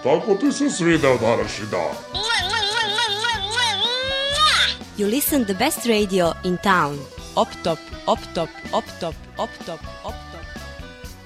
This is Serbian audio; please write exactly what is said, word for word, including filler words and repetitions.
Tako ti se svideo današnji dan. You listen the best radio in town. Op top, op top, op top, op top, op top.